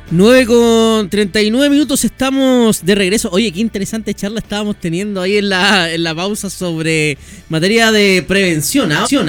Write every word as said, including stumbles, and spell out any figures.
nueve con treinta y nueve minutos, estamos de regreso. Oye, qué interesante charla estábamos teniendo ahí en la, en la pausa sobre materia de prevención, ¿ah?